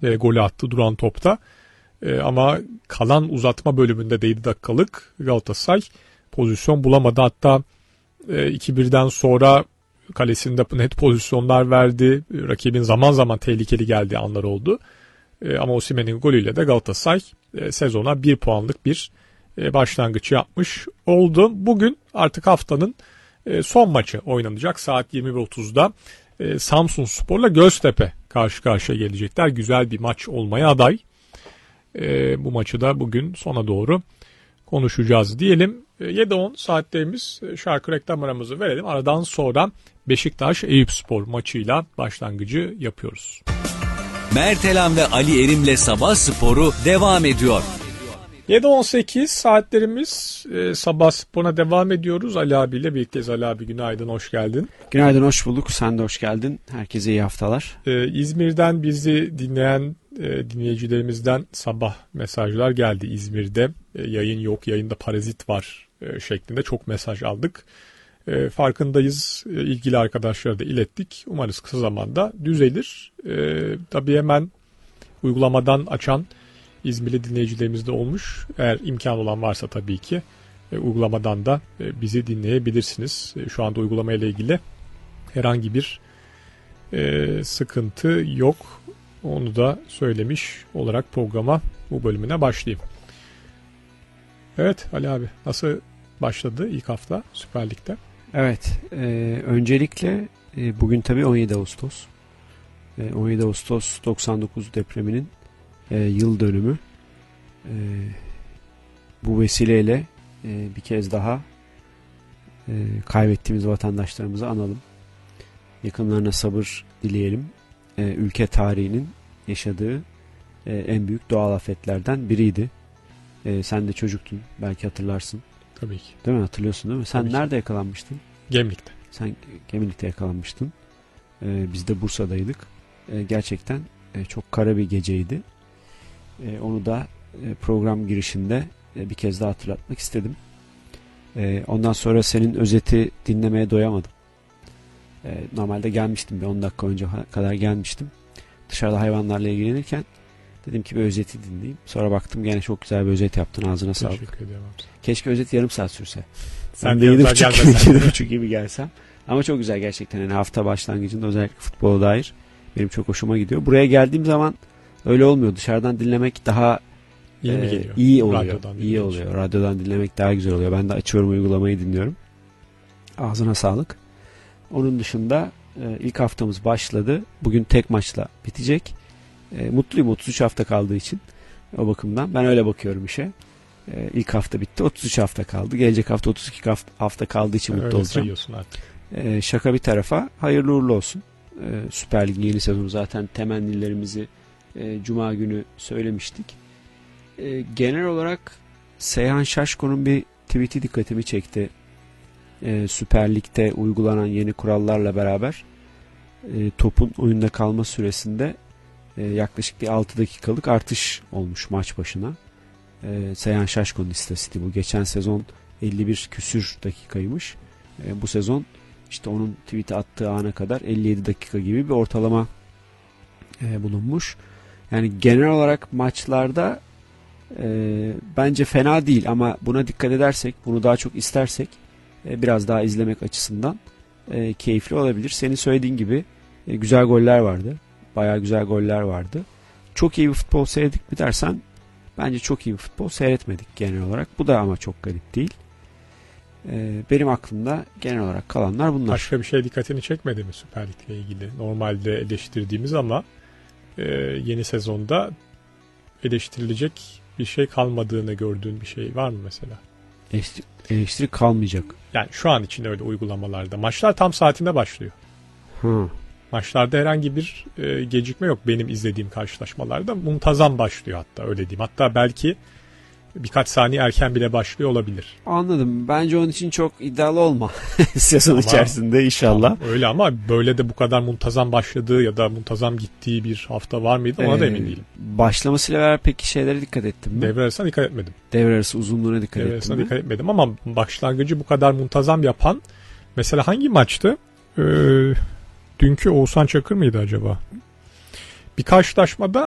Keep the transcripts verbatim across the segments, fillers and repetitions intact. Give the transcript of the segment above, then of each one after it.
ve golü attı duran topta. E, ama kalan uzatma bölümünde de yedi dakikalık Galatasaray pozisyon bulamadı. Hatta e, iki birden sonra kalesinde net pozisyonlar verdi. Rakibin zaman zaman tehlikeli geldiği anlar oldu. E, ama Osimhen'in golüyle de Galatasaray e, sezona bir puanlık bir e, başlangıç yapmış oldu. Bugün artık haftanın e, son maçı oynanacak. Saat yirmi bir otuzda e, Samsunspor'la Göztepe karşı karşıya gelecekler. Güzel bir maç olmaya aday. E, bu maçı da bugün sona doğru konuşacağız diyelim. E, yedi on saatlerimiz, şarkı reklam aramızı verelim. Aradan sonra Beşiktaş Eyüpspor maçıyla başlangıcı yapıyoruz. Mertelan ve Ali Erim'le Sabah Sporu devam ediyor. yedi on sekiz saatlerimiz, e, Sabah Spor'una devam ediyoruz. Ali abiyle birlikteyiz. Ali abi günaydın, hoş geldin. Günaydın, hoş bulduk. Sen de hoş geldin. Herkese iyi haftalar. E, İzmir'den bizi dinleyen e, dinleyicilerimizden sabah mesajlar geldi. İzmir'de e, yayın yok, yayında parazit var e, şeklinde çok mesaj aldık. E, farkındayız. E, ilgili arkadaşlara da ilettik. Umarız kısa zamanda düzelir. E, tabii hemen uygulamadan açan İzmirli dinleyicilerimiz de olmuş. Eğer imkan olan varsa tabii ki e, uygulamadan da e, bizi dinleyebilirsiniz. E, şu anda uygulamayla ilgili herhangi bir e, sıkıntı yok. Onu da söylemiş olarak programa, bu bölümüne başlayayım. Evet Ali abi, nasıl başladı ilk hafta Süper Lig'de? Evet, e, öncelikle e, bugün tabii on yedi Ağustos. E, on yedi Ağustos doksan dokuz depreminin e, yıl dönümü. E, bu vesileyle e, bir kez daha e, kaybettiğimiz vatandaşlarımızı analım. Yakınlarına sabır dileyelim. E, ülke tarihinin yaşadığı e, en büyük doğal afetlerden biriydi. E, sen de çocuktun, belki hatırlarsın. Tabii ki. Değil mi? Hatırlıyorsun değil mi? Sen Tabii nerede ki. yakalanmıştın? Gemlik'te. Sen Gemlik'te yakalanmıştın. Ee, biz de Bursa'daydık. Ee, gerçekten e, çok kara bir geceydi. Ee, onu da e, program girişinde e, bir kez daha hatırlatmak istedim. Ee, ondan sonra senin özeti dinlemeye doyamadım. Ee, normalde gelmiştim. Bir on dakika önce kadar gelmiştim. Dışarıda hayvanlarla ilgilenirken dedim ki bir özeti dinleyeyim. Sonra baktım gene çok güzel bir özet yaptın. Ağzına sağlık. Teşekkür ederim. Keşke özet yarım saat sürse. Sen de yedi buçuk buçuk gibi gelsem. Ama çok güzel gerçekten. Yani hafta başlangıcında özellikle futbola dair benim çok hoşuma gidiyor. Buraya geldiğim zaman öyle olmuyor. Dışarıdan dinlemek daha iyi, e, mi geliyor? iyi oluyor. Radyodan iyi oluyor. Radyodan dinlemek daha güzel oluyor. Ben de açıyorum, uygulamayı dinliyorum. Ağzına sağlık. Onun dışında e, ilk haftamız başladı. Bugün tek maçla bitecek. E, mutluyum otuz üç hafta kaldığı için. O bakımdan ben öyle bakıyorum işe. Ee, ilk hafta bitti. otuz üç hafta kaldı. Gelecek hafta otuz iki hafta kaldığı için mutlu öyle olacağım. sayıyorsun artık. Ee, şaka bir tarafa, hayırlı uğurlu olsun. Ee, Süper Lig'in yeni sezonu, zaten temennilerimizi e, Cuma günü söylemiştik. Ee, genel olarak Seyhan Şaşko'nun bir tweet'i dikkatimi çekti. Ee, Süper Lig'de uygulanan yeni kurallarla beraber e, topun oyunda kalma süresinde e, yaklaşık bir altı dakikalık artış olmuş maç başına. Ee, Seyhan Şaşko'nun istatistiği bu. Geçen sezon elli bir küsür dakikaymış. Ee, bu sezon işte onun tweet'e attığı ana kadar elli yedi dakika gibi bir ortalama e, bulunmuş. Yani genel olarak maçlarda e, bence fena değil ama buna dikkat edersek, bunu daha çok istersek e, biraz daha izlemek açısından e, keyifli olabilir. Senin söylediğin gibi e, güzel goller vardı. Bayağı güzel goller vardı. Çok iyi bir futbol seyrettik mi dersen, bence çok iyi bir futbol seyretmedik genel olarak. Bu da ama çok garip değil. Ee, benim aklımda genel olarak kalanlar bunlar. Başka bir şey dikkatini çekmedi mi Süper Lig'le ilgili? Normalde eleştirdiğimiz ama e, yeni sezonda eleştirilecek bir şey kalmadığını gördüğün bir şey var mı mesela? Eleştiri, eleştiri kalmayacak. Yani şu an için öyle uygulamalarda. Maçlar tam saatinde başlıyor. Hı. Maçlarda herhangi bir e, gecikme yok benim izlediğim karşılaşmalarda. Muntazam başlıyor hatta, öyle diyeyim. Hatta belki birkaç saniye erken bile başlıyor olabilir. Anladım. Bence onun için çok iddialı olma sezon ama, içerisinde inşallah. Tamam, öyle ama böyle de bu kadar muntazam başladığı ya da muntazam gittiği bir hafta var mıydı ona ee, da emin değilim. Başlamasıyla beraber peki şeylere dikkat ettim mi? Devre arasına dikkat etmedim. Devre arası uzunluğuna dikkat Devre ettim arasına mi? dikkat etmedim ama başlangıcı bu kadar muntazam yapan mesela hangi maçtı? Ee, dünkü Oğuzhan Çakır mıydı acaba? Bir karşılaşmada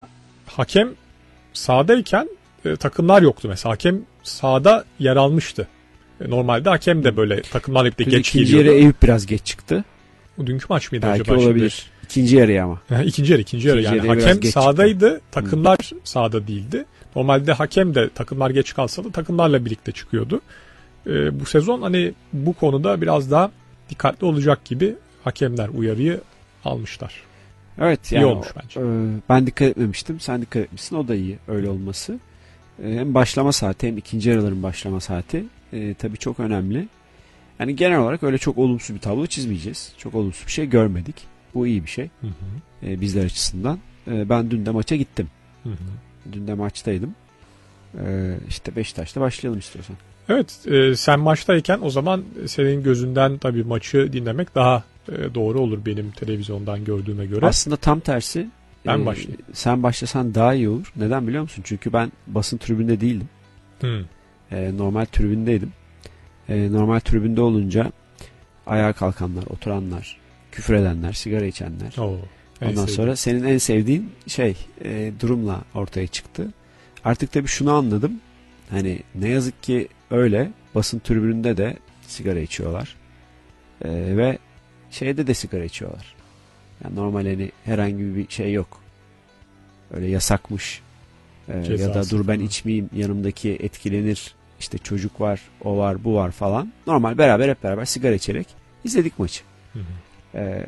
hakem sahadayken e, takımlar yoktu mesela. Hakem sahada yer almıştı. E, normalde hakem de böyle takımlar hep de geç İkinci geliyordu. yarı Eyüp biraz geç çıktı. Bu dünkü maç mıydı Belki acaba? olabilir. Şimdi? İkinci yarı ama. Ha, ikinci yarı, ikinci yarı. İkinci Yani yarıya hakem biraz sahadaydı, çıktı. takımlar Hı. sahada değildi. Normalde hakem de takımlar geç kalsa da takımlarla birlikte çıkıyordu. Ee, bu sezon hani bu konuda biraz daha dikkatli olacak gibi hakemler uyarıyı almışlar. Evet, İyi yani olmuş bence. E, ben dikkat etmemiştim. Sen dikkat etmişsin. O da iyi öyle olması. E, hem başlama saati hem ikinci yarıların başlama saati e, tabii çok önemli. Yani genel olarak öyle çok olumsuz bir tablo çizmeyeceğiz. Çok olumsuz bir şey görmedik. Bu iyi bir şey. Hı hı. E, bizler açısından. E, ben dün de maça gittim. Hı hı. Dün de maçtaydım. E, işte Beşiktaş'ta başlayalım istiyorsan. Evet, e, sen maçtayken o zaman senin gözünden tabii maçı dinlemek daha e, doğru olur benim televizyondan gördüğüme göre. Aslında tam tersi. Ben e, başlayayım. Sen başlasan daha iyi olur. Neden biliyor musun? Çünkü ben basın tribünde değildim. Hı. E, normal tribündeydim. E, normal tribünde olunca ayağa kalkanlar, oturanlar, küfür edenler, sigara içenler. Oo, Ondan sevdiğim. sonra senin en sevdiğin şey e, durumla ortaya çıktı. Artık tabii şunu anladım. Hani ne yazık ki öyle. Basın tribününde de sigara içiyorlar. E, ve şeyde de sigara içiyorlar. Yani normal hani herhangi bir şey yok. Öyle yasakmış. E, ya da dur ben falan. içmeyeyim, yanımdaki etkilenir. İşte çocuk var, o var, bu var falan. Normal beraber hep beraber sigara içerek izledik maçı. Hı hı. Ee,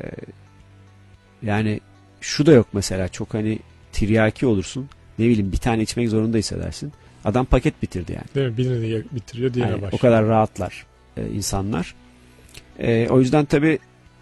yani şu da yok mesela, çok hani tiryaki olursun. Ne bileyim bir tane içmek zorunda hissedersin. Adam paket bitirdi yani. Değil mi? Birini bitiriyor, diğerine Yani başlıyor. o kadar rahatlar e, insanlar. E, o yüzden tabii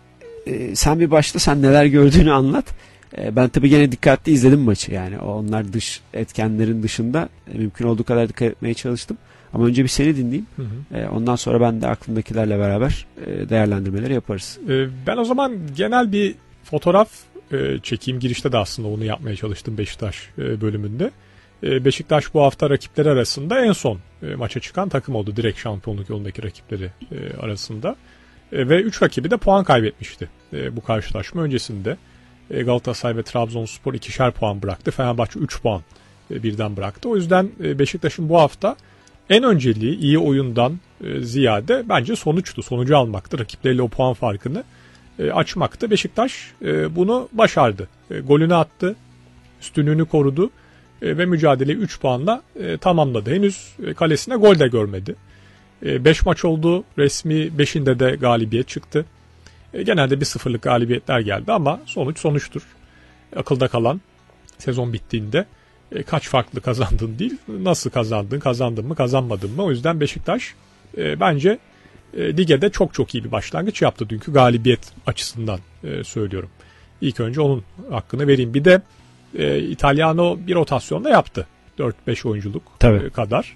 e, sen bir başla, sen neler gördüğünü anlat. E, ben tabii gene dikkatli izledim maçı. Yani onlar dış etkenlerin dışında e, mümkün olduğu kadar dikkat etmeye çalıştım. Ama önce bir seni dinleyeyim. Hı hı. E, ondan sonra ben de aklımdakilerle beraber e, değerlendirmeleri yaparız. E, ben o zaman genel bir fotoğraf e, çekeyim. Girişte de aslında onu yapmaya çalıştım Beşiktaş e, bölümünde. E, Beşiktaş bu hafta rakipleri arasında en son e, maça çıkan takım oldu. Direkt şampiyonluk yolundaki rakipleri e, arasında. E, ve üç rakibi de puan kaybetmişti e, bu karşılaşma öncesinde. E, Galatasaray ve Trabzonspor ikişer puan bıraktı. Fenerbahçe üç puan e, birden bıraktı. O yüzden e, Beşiktaş'ın bu hafta en önceliği iyi oyundan e, ziyade bence sonuçtu. Sonucu almaktı. Rakipleriyle o puan farkını e, açmaktı. Beşiktaş e, bunu başardı. E, golünü attı. Üstünlüğünü korudu. E, ve mücadeleyi üç puanla e, tamamladı. Henüz e, kalesine gol de görmedi. beş maç oldu. Resmi beşinde de galibiyet çıktı. E, genelde bir sıfırlık galibiyetler geldi ama sonuç sonuçtur. Akılda kalan sezon bittiğinde e, kaç farklı kazandın değil, nasıl kazandın, kazandın mı, kazanmadın mı? O yüzden Beşiktaş e, bence e, lige de çok çok iyi bir başlangıç yaptı dünkü galibiyet açısından e, söylüyorum. İlk önce onun hakkını vereyim. Bir de e, İtalyano bir rotasyonda yaptı. dört beş oyunculuk e, kadar.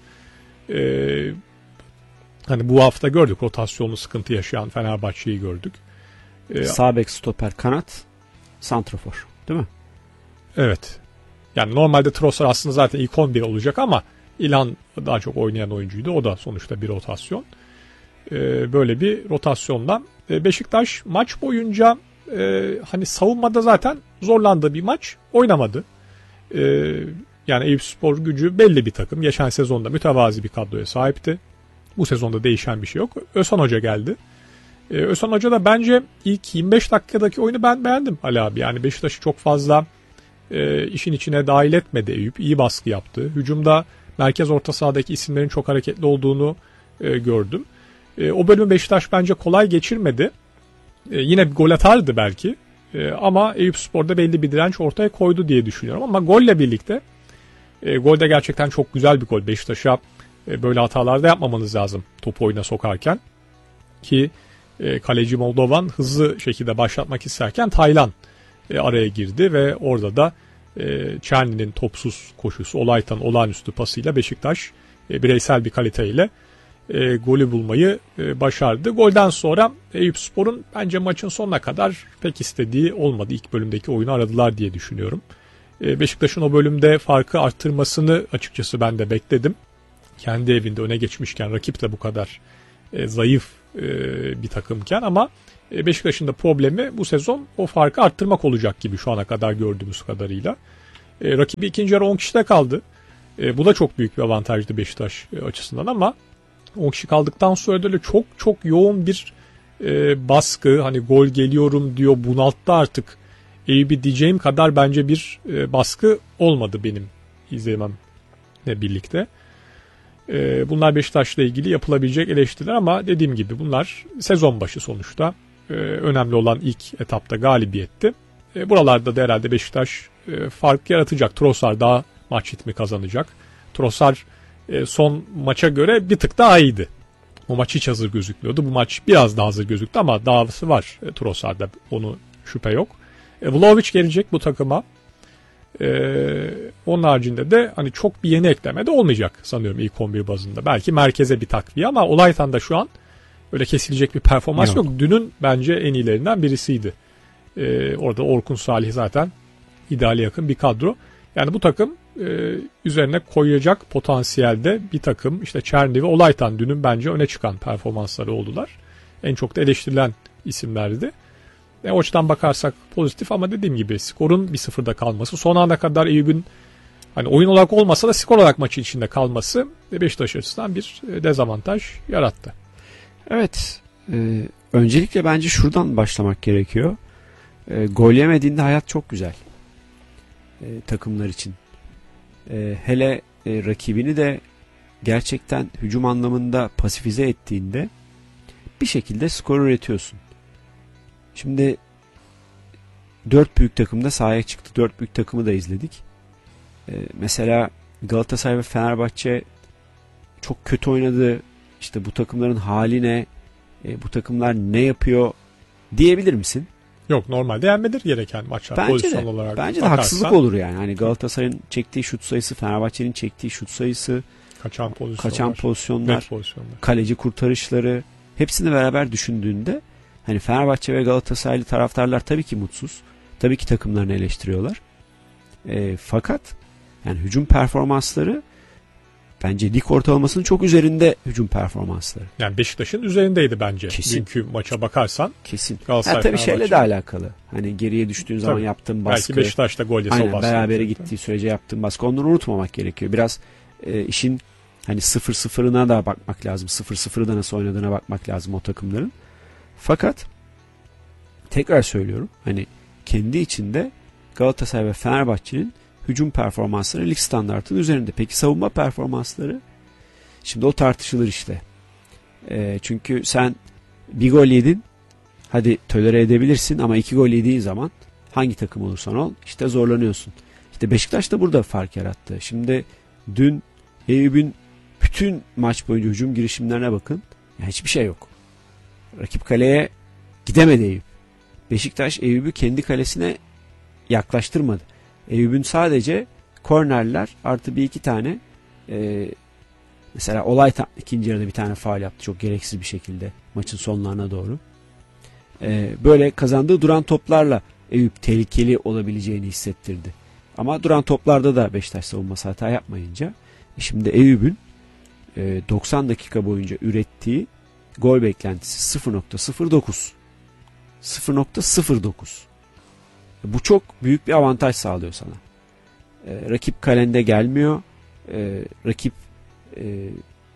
E, hani bu hafta gördük, rotasyonlu sıkıntı yaşayan Fenerbahçe'yi gördük. E, Sağ bek, stoper, kanat, santrafor, değil mi? Evet. Yani normalde Trossard aslında zaten ilk on bir olacak ama İlhan daha çok oynayan oyuncuydu. O da sonuçta bir rotasyon. Ee, böyle bir rotasyondan. Ee, Beşiktaş maç boyunca e, hani savunmada zaten zorlandığı bir maç oynamadı. Ee, yani Eyüpspor Gücü belli bir takım. Geçen sezonda mütevazi bir kadroya sahipti. Bu sezonda değişen bir şey yok. Özhan Hoca geldi. Ee, Özhan Hoca da bence ilk yirmi beş dakikadaki oyunu ben beğendim Ali abi. Yani Beşiktaş'ı çok fazla E, işin içine dahil etmedi Eyüp. İyi baskı yaptı. Hücumda merkez orta sahadaki isimlerin çok hareketli olduğunu e, gördüm. E, o bölümü Beşiktaş bence kolay geçirmedi. E, yine bir gol atardı belki. E, ama Eyüpspor'da belli bir direnç ortaya koydu diye düşünüyorum. Ama golle birlikte e, gol de gerçekten çok güzel bir gol. Beşiktaş'a e, böyle hatalar da yapmamanız lazım topu oyuna sokarken. Ki e, kaleci Moldovan hızlı şekilde başlatmak isterken Taylan E, araya girdi ve orada da e, Çerni'nin topsuz koşusu, Olaytan olağanüstü pasıyla Beşiktaş e, bireysel bir kaliteyle e, golü bulmayı e, başardı. Golden sonra Eyüpspor'un bence maçın sonuna kadar pek istediği olmadı. İlk bölümdeki oyunu aradılar diye düşünüyorum. E, Beşiktaş'ın o bölümde farkı arttırmasını açıkçası ben de bekledim. Kendi evinde öne geçmişken, rakip de bu kadar e, zayıf e, bir takımken, ama Beşiktaş'ın da problemi bu sezon o farkı arttırmak olacak gibi şu ana kadar gördüğümüz kadarıyla. E, rakibi ikinci yarı on kişide kaldı. E, bu da çok büyük bir avantajdı Beşiktaş e, açısından ama on kişi kaldıktan sonra da öyle çok çok yoğun bir e, baskı, hani gol geliyorum diyor, bunalttı artık Eyüp'ü diyeceğim kadar bence bir e, baskı olmadı benim izlememle birlikte. E, bunlar Beşiktaş'la ilgili yapılabilecek eleştiriler ama dediğim gibi bunlar sezon başı sonuçta. E, önemli olan ilk etapta galibiyetti. E, buralarda da herhalde Beşiktaş e, fark yaratacak. Trossard daha maç ritmi kazanacak. Trossard e, son maça göre bir tık daha iyiydi. O maç hiç hazır gözükmüyordu. Bu maç biraz daha hazır gözüktü ama davası var e, Trossard'da. Onu şüphe yok. E, Vlahovic gelecek bu takıma. E, onun haricinde de hani çok bir yeni ekleme de olmayacak sanıyorum ilk on bir bazında. Belki merkeze bir takviye ama Olaytan'da şu an öyle kesilecek bir performans yok. yok. Dünün bence en iyilerinden birisiydi. E, orada Orkun Salih zaten ideale yakın bir kadro. Yani bu takım e, üzerine koyacak potansiyelde bir takım. İşte Çerni ve Olaytan dünün bence öne çıkan performansları oldular. En çok da eleştirilen isimlerdi. E, o açıdan bakarsak pozitif ama dediğim gibi skorun bir sıfırda kalması, son ana kadar Eyüp'ün hani oyun olarak olmasa da skor olarak maçın içinde kalması Beşiktaş açısından bir dezavantaj yarattı. Evet. E, öncelikle bence şuradan başlamak gerekiyor. E, gol yemediğinde hayat çok güzel. E, takımlar için. E, hele e, rakibini de gerçekten hücum anlamında pasifize ettiğinde bir şekilde skor üretiyorsun. Şimdi dört büyük takım da sahaya çıktı. Dört büyük takımı da izledik. Ee, mesela Galatasaray ve Fenerbahçe çok kötü oynadı. İşte bu takımların hali ne? E, bu takımlar ne yapıyor diyebilir misin? Yok, normalde yenmedir gereken maçlar bence pozisyon de, olarak. Bence bakarsan, de haksızlık olur yani. Hani Galatasaray'ın çektiği şut sayısı, Fenerbahçe'nin çektiği şut sayısı, kaçan pozisyonlar, kaçan pozisyonlar, pozisyonlar, kaleci kurtarışları, hepsini beraber düşündüğünde hani Fenerbahçe ve Galatasaraylı taraftarlar tabii ki mutsuz. Tabii ki takımlarını eleştiriyorlar. E, fakat yani hücum performansları bence lig ortalamasının çok üzerinde hücum performansları. Yani Beşiktaş'ın üzerindeydi bence. Kesin. Dünkü maça bakarsan. Kesin. Galatasaray, ha, tabii şeyle Fenerbahçe. de alakalı. Hani geriye düştüğün zaman Tabii. yaptığın baskı. Belki Beşiktaş'ta gol yese aynen, o baskı. berabere yaptı. gittiği sürece yaptığın baskı. Onları unutmamak gerekiyor. Biraz e, işin hani sıfır sıfırına da bakmak lazım. sıfır sıfırı da nasıl oynadığına bakmak lazım o takımların. Fakat tekrar söylüyorum. Hani kendi içinde Galatasaray ve Fenerbahçe'nin hücum performansları lig standartının üzerinde. Peki savunma performansları? Şimdi o tartışılır işte. E, çünkü sen bir gol yedin, hadi tolere edebilirsin ama iki gol yediğin zaman hangi takım olursan ol işte zorlanıyorsun. İşte Beşiktaş da burada fark yarattı. Şimdi dün Eyüp'ün bütün maç boyunca hücum girişimlerine bakın. Yani hiçbir şey yok. Rakip kaleye gidemedi Eyüp. Beşiktaş Eyüp'ü kendi kalesine yaklaştırmadı. Eyüp'ün sadece kornerler artı bir iki tane e, mesela Olaytan ikinci yarıda bir tane faul yaptı çok gereksiz bir şekilde maçın sonlarına doğru. E, böyle kazandığı duran toplarla Eyüp tehlikeli olabileceğini hissettirdi. Ama duran toplarda da Beşiktaş savunması hata yapmayınca e şimdi Eyüp'ün e, doksan dakika boyunca ürettiği gol beklentisi sıfır nokta sıfır dokuz. sıfır nokta sıfır dokuz. Bu çok büyük bir avantaj sağlıyor sana. E, rakip kalende gelmiyor. E, rakip e,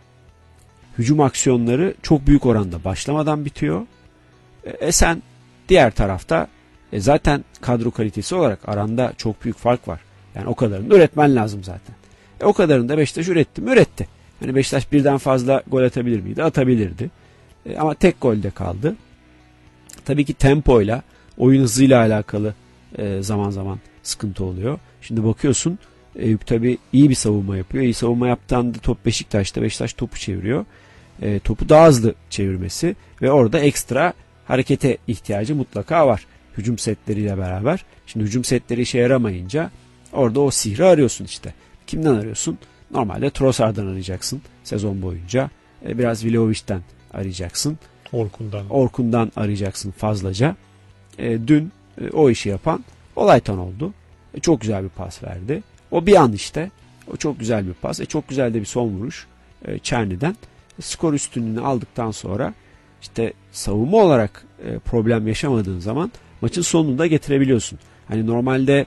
hücum aksiyonları çok büyük oranda başlamadan bitiyor. E, e sen diğer tarafta e, zaten kadro kalitesi olarak aranda çok büyük fark var. Yani o kadarını üretmen lazım zaten. E, o kadarını da Beşiktaş üretti mi? Üretti. Yani Beşiktaş birden fazla gol atabilir miydi? Atabilirdi. E, ama tek golde kaldı. Tabii ki tempoyla, oyun hızıyla alakalı e, zaman zaman sıkıntı oluyor. Şimdi bakıyorsun Eyüp tabii iyi bir savunma yapıyor. İyi savunma yaptığında top Beşiktaş'ta. Beşiktaş topu çeviriyor. E, topu daha hızlı çevirmesi ve orada ekstra harekete ihtiyacı mutlaka var. Hücum setleriyle beraber. Şimdi hücum setleri işe yaramayınca orada o sihri arıyorsun işte. Kimden arıyorsun? Normalde Trossard'dan arayacaksın sezon boyunca. E, biraz Vlahovic'ten arayacaksın. Orkun'dan. Orkun'dan arayacaksın fazlaca. E, dün e, o işi yapan Olaytan oldu. E, çok güzel bir pas verdi. O bir an işte. O çok güzel bir pas. E, çok güzel de bir son vuruş e, Çerni'den. E, skor üstünlüğünü aldıktan sonra işte savunma olarak e, problem yaşamadığın zaman maçın sonunda getirebiliyorsun. Hani normalde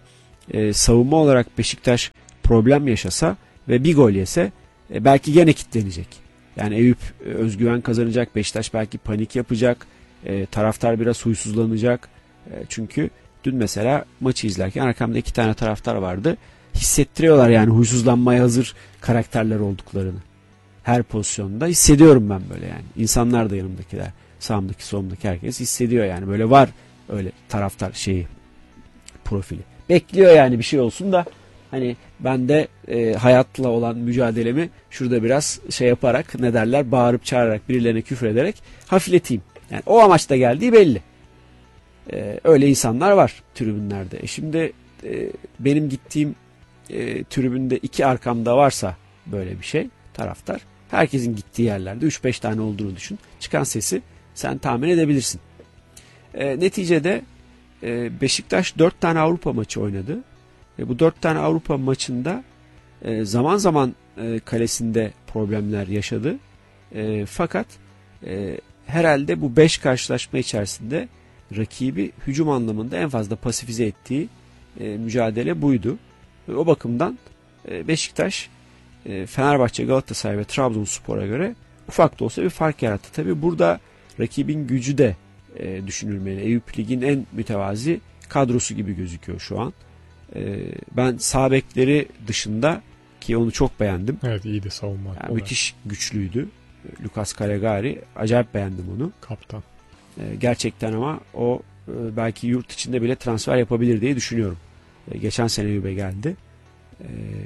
e, savunma olarak Beşiktaş problem yaşasa ve bir gol yese e, belki gene kitlenecek. Yani Eyüp e, özgüven kazanacak, Beşiktaş belki panik yapacak, e, taraftar biraz huysuzlanacak. E, çünkü dün mesela maçı izlerken arkamda iki tane taraftar vardı. Hissettiriyorlar yani huysuzlanmaya hazır karakterler olduklarını. Her pozisyonda hissediyorum ben böyle yani. İnsanlar da yanımdakiler, sağımdaki solumdaki herkes hissediyor yani. Böyle var öyle taraftar şeyi, profili. Bekliyor yani bir şey olsun da hani ben de e, hayatla olan mücadelemi şurada biraz şey yaparak, ne derler, bağırıp çağırarak, birilerine küfür ederek hafifleteyim. Yani o amaçla geldiği belli. E, öyle insanlar var tribünlerde. E şimdi e, benim gittiğim e, tribünde iki arkamda varsa böyle bir şey, taraftar. Herkesin gittiği yerlerde üç beş tane olduğunu düşün. Çıkan sesi sen tahmin edebilirsin. E, neticede e, Beşiktaş dört tane Avrupa maçı oynadı. E, bu dört tane Avrupa maçında e, zaman zaman e, kalesinde problemler yaşadı. E, fakat e, herhalde bu beş karşılaşma içerisinde rakibi hücum anlamında en fazla pasifize ettiği e, mücadele buydu. E, o bakımdan e, Beşiktaş e, Fenerbahçe, Galatasaray ve Trabzonspor'a göre ufak da olsa bir fark yarattı. Tabii burada rakibin gücü de e, düşünülmeli. Eyüp Lig'in en mütevazi kadrosu gibi gözüküyor şu an. E, ben sağ bekleri dışında, ki onu çok beğendim. Evet, iyiydi savunma. Yani müthiş güçlüydü. Lucas Calegari, acayip beğendim onu. Kaptan. E, gerçekten ama o e, belki yurt içinde bile transfer yapabilir diye düşünüyorum. E, geçen sene Eyüp'e geldi. E,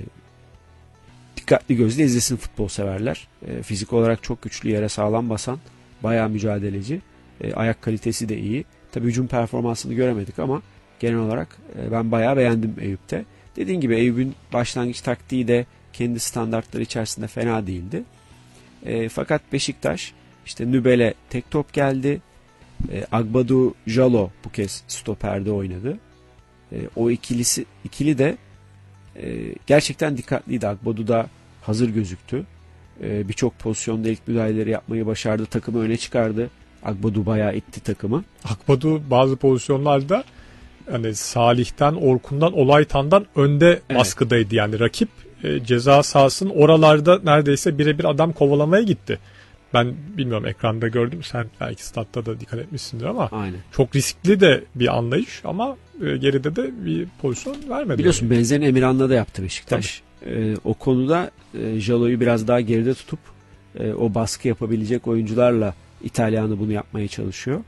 dikkatli gözle izlesin futbol severler. E, fizik olarak çok güçlü, yere sağlam basan, bayağı mücadeleci. E, ayak kalitesi de iyi. Tabii hücum performansını göremedik ama genel olarak e, ben bayağı beğendim Eyüp'te. Dediğim gibi Eyüp'ün başlangıç taktiği de kendi standartları içerisinde fena değildi. E, fakat Beşiktaş işte Nübel'e tek top geldi. E, Agbadu Jalo bu kez stoperde oynadı. E, o ikilisi ikili de e, gerçekten dikkatliydi. Agbadu da hazır gözüktü. E, Birçok pozisyonda ilk müdahaleleri yapmayı başardı. Takımı öne çıkardı. Agbadu bayağı itti takımı. Akbadu bazı pozisyonlarda hani Salih'ten, Orkun'dan, Olaytan'dan önde Evet. baskıdaydı. Yani rakip e, ceza sahasının oralarda neredeyse birebir adam kovalamaya gitti. Ben bilmiyorum, ekranda gördüm. Sen belki statta da dikkat etmişsindir ama Aynen. çok riskli de bir anlayış ama e, geride de bir pozisyon vermedi. Biliyorsun benzerini Emirhan'la da yaptı Beşiktaş. E, o konuda e, Jalo'yu biraz daha geride tutup e, o baskı yapabilecek oyuncularla İtalyanı bunu yapmaya çalışıyor.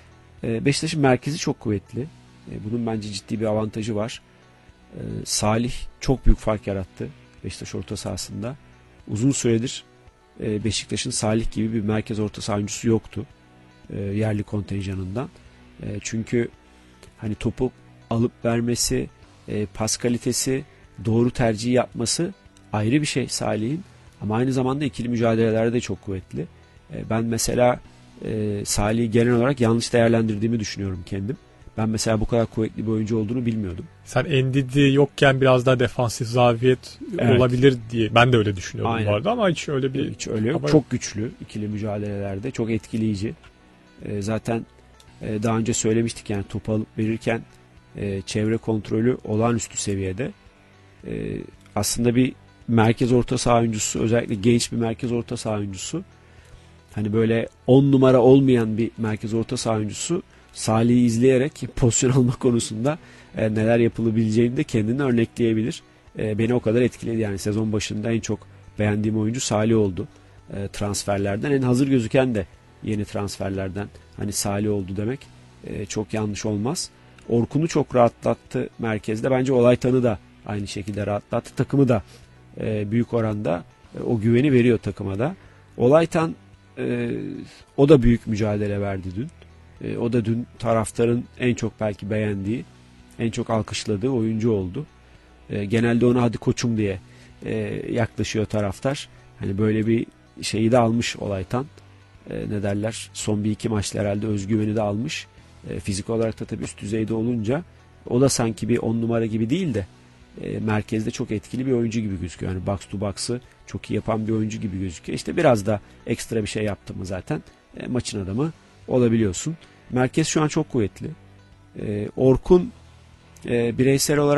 E, Beşiktaş'ın merkezi çok kuvvetli. E, bunun bence ciddi bir avantajı var. E, Salih çok büyük fark yarattı Beşiktaş orta sahasında. Uzun süredir e, Beşiktaş'ın Salih gibi bir merkez orta saha oyuncusu yoktu. E, yerli kontenjanından. E, çünkü hani topu alıp vermesi, e, pas kalitesi, doğru tercihi yapması ayrı bir şey Salih'in. Ama aynı zamanda ikili mücadelelerde de çok kuvvetli. E, ben mesela e, Salih'i genel olarak yanlış değerlendirdiğimi düşünüyorum kendim. Ben mesela bu kadar kuvvetli bir oyuncu olduğunu bilmiyordum. Sen Ndidi yokken biraz daha defansif zafiyet Evet. olabilir diye ben de öyle düşünüyorum Aynen. bu arada ama hiç öyle bir Hiç öyle yok. ama Çok güçlü ikili mücadelelerde. Çok etkileyici. E, zaten e, daha önce söylemiştik yani topu alıp verirken e, çevre kontrolü olağanüstü seviyede. E, aslında bir merkez orta saha oyuncusu, özellikle genç bir merkez orta saha oyuncusu, hani böyle on numara olmayan bir merkez orta saha oyuncusu Salih'i izleyerek pozisyon alma konusunda e, neler yapılabileceğini de kendini örnekleyebilir. E, beni o kadar etkiledi yani sezon başında en çok beğendiğim oyuncu Salih oldu. E, transferlerden en hazır gözüken de yeni transferlerden hani Salih oldu demek e, çok yanlış olmaz. Orkun'u çok rahatlattı merkezde. Bence Olaytan'ı da aynı şekilde rahatlattı. Takımı da e, büyük oranda e, o güveni veriyor takıma da. Olaytan e, o da büyük mücadele verdi dün. E, o da dün taraftarın en çok belki beğendiği, en çok alkışladığı oyuncu oldu. E, genelde ona hadi koçum diye e, yaklaşıyor taraftar. Hani böyle bir şeyi de almış Olaytan. E, ne derler? Son bir iki maçta herhalde özgüveni de almış. E, fizik olarak da tabii üst düzeyde olunca o da sanki bir on numara gibi değil de e, merkezde çok etkili bir oyuncu gibi gözüküyor. Yani box to box'ı çok iyi yapan bir oyuncu gibi gözüküyor. İşte biraz da ekstra bir şey yaptı mı zaten e, maçın adamı olabiliyorsun. Merkez şu an çok kuvvetli. E, Orkun e, bireysel olarak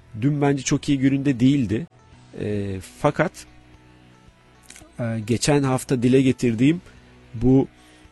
dün bence çok iyi gününde değildi. E, fakat e, geçen hafta dile getirdiğim bu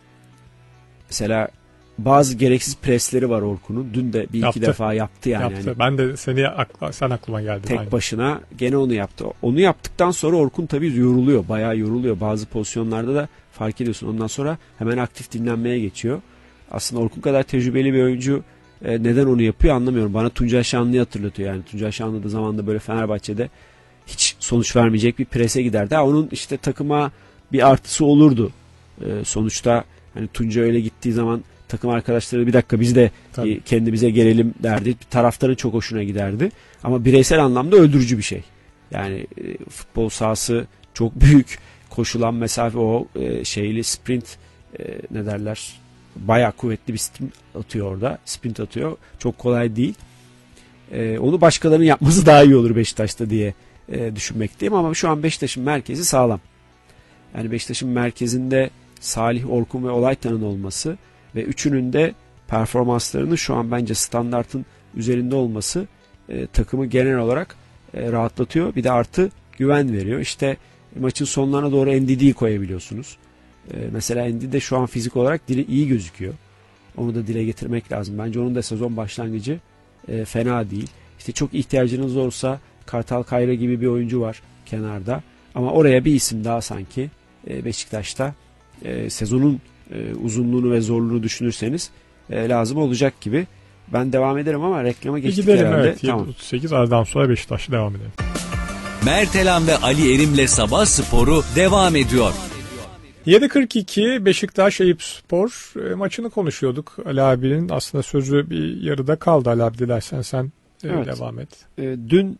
mesela bazı gereksiz presleri var Orkun'un. Dün de bir Yaptı. iki defa yaptı yani. Yaptı. Yani ben de seni akla, sen aklıma geldin. tek Aynen. başına gene onu yaptı. Onu yaptıktan sonra Orkun tabii yoruluyor. Bayağı yoruluyor. Bazı pozisyonlarda da fark ediyorsun. Ondan sonra hemen aktif dinlenmeye geçiyor. Aslında Orkun kadar tecrübeli bir oyuncu e, neden onu yapıyor anlamıyorum. Bana Tuncay Şanlı'yı hatırlatıyor. Yani Tuncay Şanlı da zamanında böyle Fenerbahçe'de hiç sonuç vermeyecek bir prese giderdi. Ha, onun işte takıma bir artısı olurdu. E, sonuçta hani Tuncay öyle gittiği zaman takım arkadaşları bir dakika biz de e, kendimize gelelim derdi. Taraftarın çok hoşuna giderdi. Ama bireysel anlamda öldürücü bir şey. Yani e, futbol sahası çok büyük. Koşulan mesafe o e, şeyli sprint e, ne derler? Bayağı kuvvetli bir sprint atıyor orada. Sprint atıyor. Çok kolay değil. E, onu başkalarının yapması daha iyi olur Beşiktaş'ta diye e, düşünmekteyim. Ama şu an Beşiktaş'ın merkezi sağlam. Yani Beşiktaş'ın merkezinde Salih, Orkun ve Olaytan'ın olması ve üçünün de performanslarının şu an bence standartın üzerinde olması e, takımı genel olarak e, rahatlatıyor. Bir de artı güven veriyor. İşte maçın sonlarına doğru N D D'yi koyabiliyorsunuz. E, mesela N D D şu an fizik olarak dili iyi gözüküyor. Onu da dile getirmek lazım. Bence onun da sezon başlangıcı e, fena değil. İşte çok ihtiyacınız olursa Kartal Kayra gibi bir oyuncu var kenarda. Ama oraya bir isim daha sanki e, Beşiktaş'ta e, sezonun e, uzunluğunu ve zorluğunu düşünürseniz e, lazım olacak gibi. Ben devam ederim ama reklama geçtik gidelim, herhalde. evet. Tamam. otuz sekiz aradan sonra Beşiktaş'la devam edelim. Mertelan ve Ali Erim'le Sabah Sporu devam ediyor. yedi kırk iki Beşiktaş Eyüpspor e, maçını konuşuyorduk. Ali abinin aslında sözü bir yarıda kaldı. Ali abi dilersen sen e, Evet. devam et. E, dün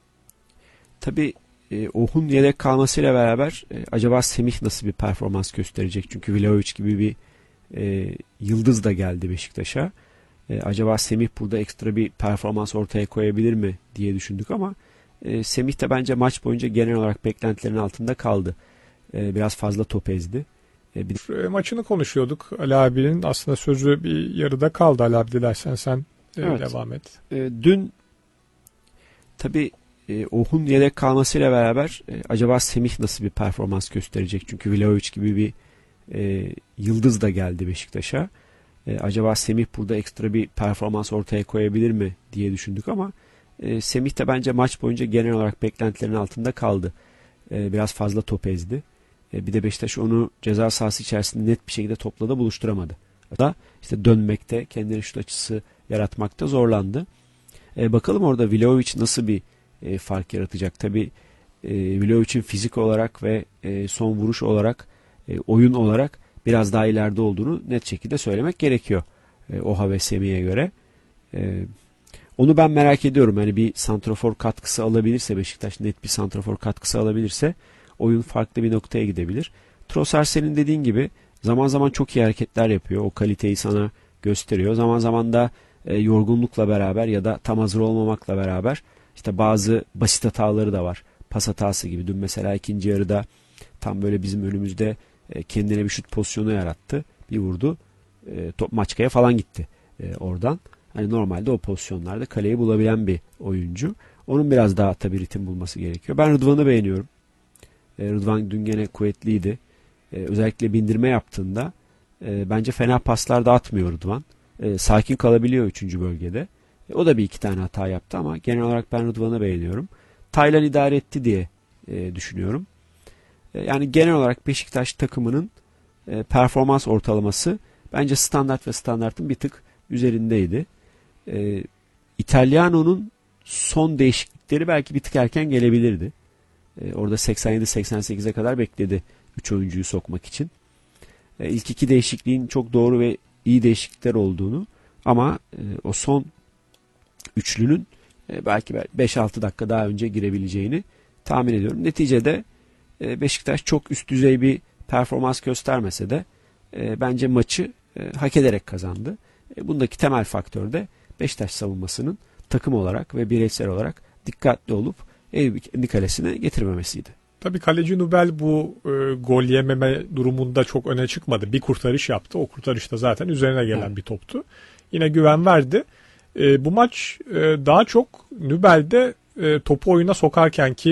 tabii e, Ohun yedek kalmasıyla beraber e, acaba Semih nasıl bir performans gösterecek? Çünkü Vlahovic gibi bir e, yıldız da geldi Beşiktaş'a. E, acaba Semih burada ekstra bir performans ortaya koyabilir mi diye düşündük ama e, Semih de bence maç boyunca genel olarak beklentilerin altında kaldı. E, biraz fazla top ezdi. E, bir... E, maçını konuşuyorduk. Ali abinin aslında sözü bir yarıda kaldı. Ali abi dilersen sen e, Evet. devam et. E, dün tabii e, Ohun yedek kalmasıyla beraber e, acaba Semih nasıl bir performans gösterecek? Çünkü Vlahovic gibi bir e, yıldız da geldi Beşiktaş'a. E, acaba Semih burada ekstra bir performans ortaya koyabilir mi diye düşündük ama e, Semih de bence maç boyunca genel olarak beklentilerin altında kaldı. E, biraz fazla top ezdi. E, bir de Beşiktaş onu ceza sahası içerisinde net bir şekilde topla da buluşturamadı. Hatta işte dönmekte, kendine şut açısı yaratmakta zorlandı. E, bakalım orada Vlahovic nasıl bir e, fark yaratacak? Tabii e, Vlahovic'in fizik olarak ve e, son vuruş olarak, e, oyun olarak biraz daha ileride olduğunu net şekilde söylemek gerekiyor. E, Oha ve Semih'e göre. E, onu ben merak ediyorum. Yani bir santrafor katkısı alabilirse Beşiktaş, net bir santrafor katkısı alabilirse oyun farklı bir noktaya gidebilir. Trossard senin dediğin gibi zaman zaman çok iyi hareketler yapıyor. O kaliteyi sana gösteriyor. Zaman zaman da e, yorgunlukla beraber ya da tam hazır olmamakla beraber işte bazı basit hataları da var. Pas hatası gibi. Dün mesela ikinci yarıda tam böyle bizim önümüzde e, kendine bir şut pozisyonu yarattı. Bir vurdu. E, top Maçka'ya falan gitti e, oradan. Hani normalde o pozisyonlarda kaleyi bulabilen bir oyuncu. Onun biraz daha tabii ritim bulması gerekiyor. Ben Rıdvan'ı beğeniyorum. E, Rıdvan dün gene kuvvetliydi. E, özellikle bindirme yaptığında e, bence fena paslar da atmıyor Rıdvan. E, sakin kalabiliyor üçüncü bölgede. E, o da bir iki tane hata yaptı ama genel olarak ben Rıdvan'ı beğeniyorum. Taylan idare etti diye e, düşünüyorum. E, yani genel olarak Beşiktaş takımının e, performans ortalaması bence standart ve standartın bir tık üzerindeydi. E, İtalyano'nun son değişiklikleri belki bir tık erken gelebilirdi. E, orada seksen yedi seksen sekize kadar bekledi üç oyuncuyu sokmak için. E, ilk iki değişikliğin çok doğru ve iyi değişiklikler olduğunu ama e, o son üçlünün e, belki beş altı dakika daha önce girebileceğini tahmin ediyorum. Neticede e, Beşiktaş çok üst düzey bir performans göstermese de e, bence maçı e, hak ederek kazandı. E, bundaki temel faktör de Beşiktaş savunmasının takım olarak ve bireysel olarak dikkatli olup Eyüp kendi kalesine getirmemesiydi. Tabii kaleci Nubel bu e, gol yememe durumunda çok öne çıkmadı. Bir kurtarış yaptı. O kurtarış da zaten üzerine gelen evet. bir toptu. Yine güven verdi. E, bu maç e, daha çok Nübel'de e, topu oyuna sokarken ki